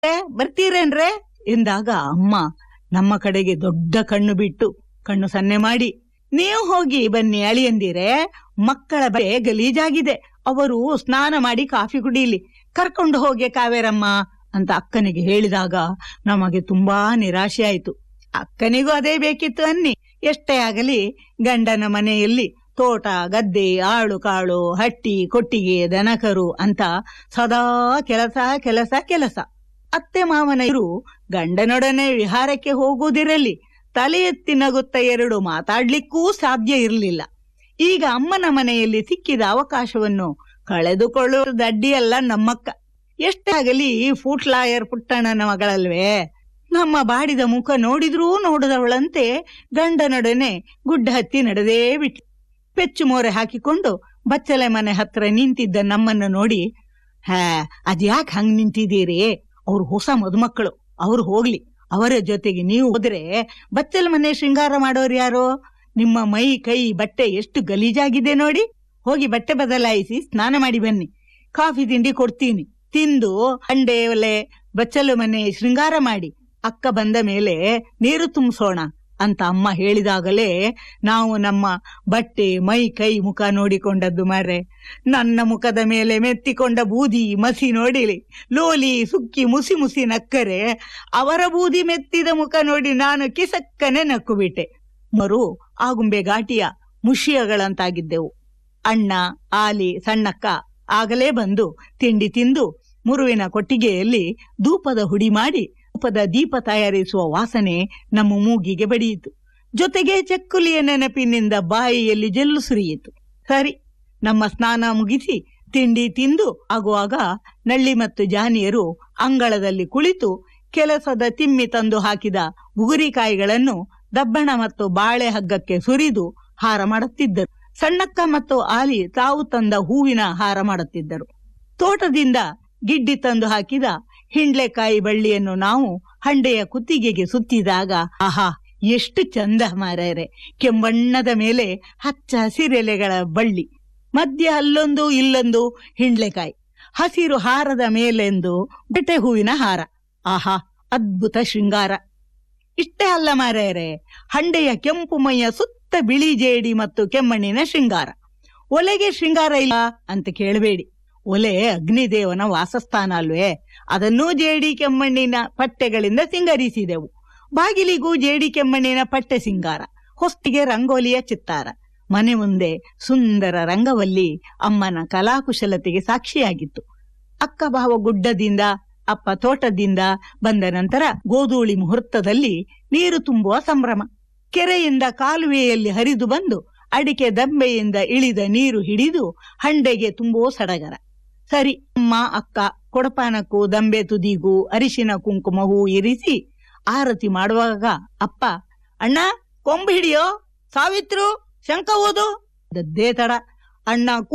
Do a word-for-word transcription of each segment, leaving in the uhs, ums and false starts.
ಬರ್ತೀರೇನ್ರೆ ಎಂದಾಗ ಅಮ್ಮ ನಮ್ಮ ಕಡೆಗೆ ದೊಡ್ಡ ಕಣ್ಣು ಬಿಟ್ಟು ಕಣ್ಣು ಸನ್ನೆ ಮಾಡಿ, ನೀವು ಹೋಗಿ ಬನ್ನಿ ಅಳಿಯಂದಿರೆ, ಮಕ್ಕಳ ಬೇ ಗಲೀಜಾಗಿದೆ, ಅವರು ಸ್ನಾನ ಮಾಡಿ ಕಾಫಿ ಕುಡೀಲಿ, ಕರ್ಕೊಂಡು ಹೋಗಿ ಕಾವೇರಮ್ಮ ಅಂತ ಅಕ್ಕನಿಗೆ ಹೇಳಿದಾಗ ನಮಗೆ ತುಂಬಾ ನಿರಾಶೆ ಆಯ್ತು. ಅಕ್ಕನಿಗೂ ಅದೇ ಬೇಕಿತ್ತು ಅನ್ನಿ. ಎಷ್ಟೇ ಆಗಲಿ ಗಂಡನ ಮನೆಯಲ್ಲಿ ತೋಟ ಗದ್ದೆ ಆಳು ಕಾಳು ಹಟ್ಟಿ ಕೊಟ್ಟಿಗೆ ದನಕರು ಅಂತ ಸದಾ ಕೆಲಸ ಕೆಲಸ ಕೆಲಸ. ಅತ್ತೆ ಮಾವನರು ಗಂಡನೊಡನೆ ವಿಹಾರಕ್ಕೆ ಹೋಗುವುದಿರಲಿ, ತಲೆ ಎತ್ತಿ ನಗುತ್ತ ಎರಡು ಮಾತಾಡ್ಲಿಕ್ಕೂ ಸಾಧ್ಯ ಇರಲಿಲ್ಲ. ಈಗ ಅಮ್ಮನ ಮನೆಯಲ್ಲಿ ಸಿಕ್ಕಿದ ಅವಕಾಶವನ್ನು ಕಳೆದುಕೊಳ್ಳುವುದು ಅಡ್ಡಿಯಲ್ಲ ನಮ್ಮಕ್ಕ. ಎಷ್ಟೇ ಆಗಲಿ ಫೂಟ್ಲಾಯರ್ ಪುಟ್ಟಣ್ಣನ ಮಗಳಲ್ವೇ. ನಮ್ಮ ಬಾಡಿದ ಮುಖ ನೋಡಿದ್ರೂ ನೋಡದವಳಂತೆ ಗಂಡನೊಡನೆ ಗುಡ್ಡ ಹತ್ತಿ ನಡೆದೇ ಬಿಟ್ಟು ಪೆಚ್ಚು ಮೋರೆ ಹಾಕಿಕೊಂಡು ಬಚ್ಚಲೆ ಮನೆ ಹತ್ರ ನಿಂತಿದ್ದ ನಮ್ಮನ್ನು ನೋಡಿ, ಹಾ ಅದ್ಯಾಕ್ ಹಂಗ್ ನಿಂತಿದ್ದೀರಿ, ಅವ್ರು ಹೊಸ ಮದುಮಕ್ಕಳು, ಅವ್ರು ಹೋಗ್ಲಿ, ಅವರ ಜೊತೆಗೆ ನೀವು ಹೋದ್ರೆ ಬಚ್ಚಲ ಮನೆ ಶೃಂಗಾರ ಮಾಡೋರು ಯಾರೋ, ನಿಮ್ಮ ಮೈ ಕೈ ಬಟ್ಟೆ ಎಷ್ಟು ಗಲೀಜಾಗಿದೆ ನೋಡಿ, ಹೋಗಿ ಬಟ್ಟೆ ಬದಲಾಯಿಸಿ ಸ್ನಾನ ಮಾಡಿ ಬನ್ನಿ, ಕಾಫಿ ತಿಂಡಿ ಕೊಡ್ತೀನಿ, ತಿಂದು ಅಂಡೆ ಒಲೆ ಬಚ್ಚಲು ಮನೆ ಶೃಂಗಾರ ಮಾಡಿ ಅಕ್ಕ ಬಂದ ಮೇಲೆ ನೀರು ತುಂಬಿಸೋಣ ಅಂತ ಅಮ್ಮ ಹೇಳಿದಾಗಲೇ ನಾವು ನಮ್ಮ ಬಟ್ಟೆ ಮೈ ಕೈ ಮುಖ ನೋಡಿಕೊಂಡದ್ದು ಮಾರೆ. ನನ್ನ ಮುಖದ ಮೇಲೆ ಮೆತ್ತಿಕೊಂಡ ಬೂದಿ ಮಸಿ ನೋಡಿಲಿ ಲೋಲಿ ಸುಕ್ಕಿ ಮುಸಿ ಮುಸಿ ನಕ್ಕರೆ, ಅವರ ಬೂದಿ ಮೆತ್ತಿದ ಮುಖ ನೋಡಿ ನಾನು ಕಿಸಕ್ಕನೆ ನಕ್ಕು ಬಿಟ್ಟೆ. ಮರು ಆಗುಂಬೆ ಘಾಟಿಯ ಮುಷಿಯಗಳಂತಾಗಿದ್ದೆವು. ಅಣ್ಣ ಆಲಿ ಸಣ್ಣಕ್ಕ ಆಗಲೇ ಬಂದು ತಿಂಡಿ ತಿಂದು ಮುರುವಿನ ಕೊಟ್ಟಿಗೆಯಲ್ಲಿ ಧೂಪದ ಹುಡಿ ಮಾಡಿ ಧೂಪದ ದೀಪ ತಯಾರಿಸುವ ವಾಸನೆ ನಮ್ಮ ಮೂಗಿಗೆ ಬಡಿಯಿತು. ಜೊತೆಗೆ ಚಕ್ಕುಲಿಯ ನೆನಪಿನಿಂದ ಬಾಯಿಯಲ್ಲಿ ಜಲ್ಲು ಸುರಿಯಿತು. ಸರಿ, ನಮ್ಮ ಸ್ನಾನ ಮುಗಿಸಿ ತಿಂಡಿ ತಿಂದು ಆಗುವಾಗ ನಳ್ಳಿ ಮತ್ತು ಜಾನಿಯರು ಅಂಗಳದಲ್ಲಿ ಕುಳಿತು ಕೆಲಸದ ತಿಮ್ಮಿ ತಂದು ಹಾಕಿದ ಬುಗುರಿಕಾಯಿಗಳನ್ನು ದಬ್ಬಣ ಮತ್ತು ಬಾಳೆ ಹಗ್ಗಕ್ಕೆ ಸುರಿದು ಹಾರ ಮಾಡುತ್ತಿದ್ದರು. ಸಣ್ಣಕ್ಕ ಮತ್ತು ಆಲಿ ತಾವು ತಂದ ಹೂವಿನ ಹಾರ ಮಾಡುತ್ತಿದ್ದರು. ತೋಟದಿಂದ ಗಿಡ್ಡಿ ತಂದು ಹಾಕಿದ ಹಿಂಡ್ಲೆಕಾಯಿ ಬಳ್ಳಿಯನ್ನು ನಾವು ಹಂಡೆಯ ಕುತ್ತಿಗೆಗೆ ಸುತ್ತಿದಾಗ ಆಹಾ ಎಷ್ಟು ಚಂದ ಮಾರ್ಯಾರೆ. ಕೆಂಬಣ್ಣದ ಮೇಲೆ ಹಚ್ಚ ಹಸಿರೆಲೆಗಳ ಬಳ್ಳಿ, ಮಧ್ಯ ಅಲ್ಲೊಂದು ಇಲ್ಲೊಂದು ಹಿಂಡ್ಲೆಕಾಯಿ, ಹಸಿರು ಹಾರದ ಮೇಲೆಂದು ಬೆಟೆ ಹೂವಿನ ಹಾರ. ಆಹಾ ಅದ್ಭುತ ಶೃಂಗಾರ. ಇಷ್ಟೇ ಅಲ್ಲ ಮಾರ್ಯಾರೆ, ಹಂಡೆಯ ಕೆಂಪು ಮೈಯ ಸುತ್ತ ಬಿಳಿ ಜೇಡಿ ಮತ್ತು ಕೆಮ್ಮಣ್ಣಿನ ಶೃಂಗಾರ. ಒಲೆಗೆ ಶೃಂಗಾರ ಇಲ್ಲ ಅಂತ ಕೇಳಬೇಡಿ, ಒಲೆ ಅಗ್ನಿದೇವನ ವಾಸಸ್ಥಾನ ಅಲ್ವೇ, ಅದನ್ನೂ ಜೇಡಿ ಕೆಮ್ಮಣ್ಣಿನ ಪಟ್ಟೆಗಳಿಂದ ಸಿಂಗರಿಸಿದೆವು. ಬಾಗಿಲಿಗೂ ಜೇಡಿ ಕೆಮ್ಮಣ್ಣಿನ ಪಟ್ಟೆ ಸಿಂಗಾರ, ಹೊಸ್ತಿಗೆ ರಂಗೋಲಿಯ ಚಿತ್ತಾರ. ಮನೆ ಮುಂದೆ ಸುಂದರ ರಂಗವಲ್ಲಿ ಅಮ್ಮನ ಕಲಾಕುಶಲತೆಗೆ ಸಾಕ್ಷಿಯಾಗಿತ್ತು. ಅಕ್ಕ ಭಾವ ಗುಡ್ಡದಿಂದ ಅಪ್ಪ ತೋಟದಿಂದ ಬಂದ ನಂತರ ಗೋಧೂಳಿ ಮುಹೂರ್ತದಲ್ಲಿ ನೀರು ತುಂಬುವ ಸಂಭ್ರಮ. ಕೆರೆಯಿಂದ ಕಾಲುವೆಯಲ್ಲಿ ಹರಿದು ಬಂದು ಅಡಿಕೆ ದಂಬೆಯಿಂದ ಇಳಿದ ನೀರು ಹಿಡಿದು ಹಂಡೆಗೆ ತುಂಬುವ ಸಡಗರ. ಸರಿ, ಅಮ್ಮ ಅಕ್ಕ ಕೊಡಪಾನಕ್ಕೂ ದಂಬೆ ತುದಿಗೂ ಅರಿಶಿನ ಕುಂಕುಮ ಹೂ ಇರಿಸಿ ಆರತಿ ಮಾಡುವಾಗ ಅಪ್ಪ, ಅಣ್ಣ ಕೊಂಬು ಹಿಡಿಯೋ, ಸಾವಿತ್ರು ಶಂಕ ಓದು ದದ್ದೇ ತಡ. ಅಣ್ಣ ಕೂ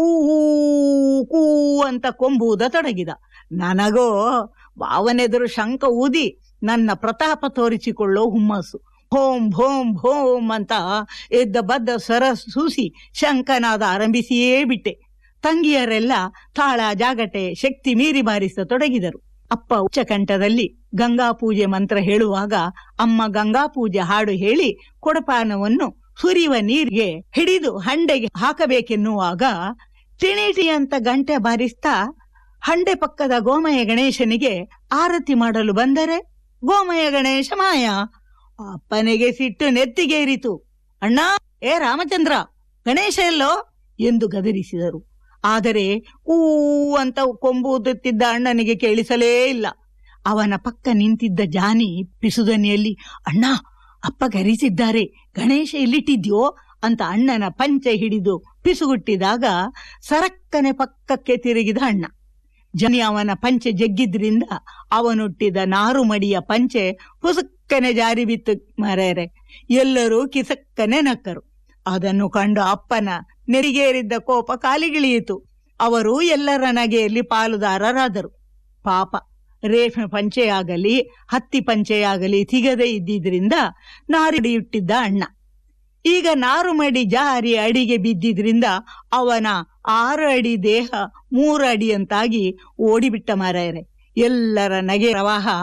ಕೂ ಅಂತ ಕೊಂಬುವುದ ತೊಡಗಿದ. ನನಗೋ ಭಾವನೆದುರು ಶಂಕ ಊದಿ ನನ್ನ ಪ್ರತಾಪ ತೋರಿಸಿಕೊಳ್ಳೋ ಹುಮ್ಮಸ್ಸು. ಭೋಂ ಭೋಂ ಭೋಂ ಅಂತ ಎದ್ದ ಬದ್ದ ಸ್ವರ ಸೂಸಿ ಶಂಕನಾದ ಆರಂಭಿಸಿಯೇ ಬಿಟ್ಟೆ. ತಂಗಿಯರೆಲ್ಲ ತಾಳ ಜಾಗಟೆ ಶಕ್ತಿ ಮೀರಿ ಬಾರಿಸತೊಡಗಿದರು. ಅಪ್ಪ ಉಚ್ಚಕಂಠದಲ್ಲಿ ಗಂಗಾ ಪೂಜೆ ಮಂತ್ರ ಹೇಳುವಾಗ ಅಮ್ಮ ಗಂಗಾ ಪೂಜೆ ಹಾಡು ಹೇಳಿ ಕೊಡಪಾನವನ್ನು ಸುರಿಯುವ ನೀರಿಗೆ ಹಿಡಿದು ಹಂಡೆಗೆ ಹಾಕಬೇಕೆನ್ನುವಾಗ ಟಿಣಿಟಿ ಅಂತ ಗಂಟೆ ಬಾರಿಸ್ತಾ ಹಂಡೆ ಪಕ್ಕದ ಗೋಮಯ ಗಣೇಶನಿಗೆ ಆರತಿ ಮಾಡಲು ಬಂದರೆ ಗೋಮಯ ಗಣೇಶ ಮಾಯ. ಅಪ್ಪನಿಗೆ ಸಿಟ್ಟು ನೆತ್ತಿಗೇರಿತು. ಅಣ್ಣ, ಏ ರಾಮಚಂದ್ರ, ಗಣೇಶ ಎಲ್ಲೋ ಎಂದು ಗದರಿಸಿದರು. ಆದರೆ ಊ ಅಂತ ಕೊಂಬುವುದುತ್ತಿದ್ದ ಅಣ್ಣನಿಗೆ ಕೇಳಿಸಲೇ ಇಲ್ಲ. ಅವನ ಪಕ್ಕ ನಿಂತಿದ್ದ ಜಾನಿ ಪಿಸುದನಿಯಲ್ಲಿ, ಅಣ್ಣ ಅಪ್ಪ ಗರಿಸಿದ್ದಾರೆ, ಗಣೇಶ ಎಲ್ಲಿಟ್ಟಿದ್ಯೋ ಅಂತ ಅಣ್ಣನ ಪಂಚೆ ಹಿಡಿದು ಪಿಸುಗುಟ್ಟಿದಾಗ ಸರಕ್ಕನೆ ಪಕ್ಕಕ್ಕೆ ತಿರುಗಿದ ಅಣ್ಣ. ಜನಿ ಅವನ ಪಂಚೆ ಜಗ್ಗಿದ್ರಿಂದ ಅವನುಟ್ಟಿದ ನಾರು ಮಡಿಯ ಪಂಚೆ ಹುಸುಕ್ಕನೆ ಜಾರಿ ಬಿತ್ತು ಮರೆಯರೆ. ಎಲ್ಲರೂ ಕಿಸಕ್ಕನೆ ನಕ್ಕರು. ಅದನ್ನು ಕಂಡು ಅಪ್ಪನ ನೆರಿಗೇರಿದ್ದ ಕೋಪ ಕಾಲಿಗಿಳಿಯಿತು. ಅವರು ಎಲ್ಲರ ನಗೆಯಲ್ಲಿ ಪಾಲುದಾರರಾದರು. ಪಾಪ, ರೇಷ್ಮೆ ಪಂಚೆಯಾಗಲಿ ಹತ್ತಿ ಪಂಚೆಯಾಗಲಿ ಸಿಗದೇ ಇದ್ದಿದ್ರಿಂದ ನಾರಿಡಿಯುಟ್ಟಿದ್ದ ಅಣ್ಣ ಈಗ ನಾರು ಮಡಿ ಜಾರಿ ಅಡಿಗೆ ಬಿದ್ದಿದ್ರಿಂದ ಅವನ ಆರು ಅಡಿ ದೇಹ ಮೂರು ಅಡಿಯಂತಾಗಿ ಓಡಿಬಿಟ್ಟ ಮಾರಾಯರೆ. ಎಲ್ಲರ ನಗೆ ಪ್ರವಾಹ